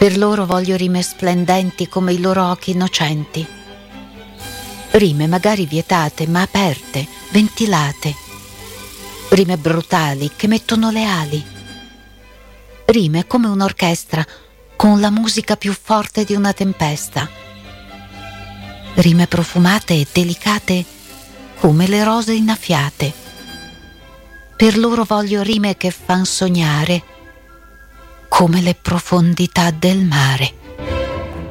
Per loro voglio rime splendenti come i loro occhi innocenti. Rime magari vietate, ma aperte, ventilate. Rime brutali che mettono le ali. Rime come un'orchestra con la musica più forte di una tempesta. Rime profumate e delicate come le rose innaffiate. Per loro voglio rime che fan sognare come le profondità del mare.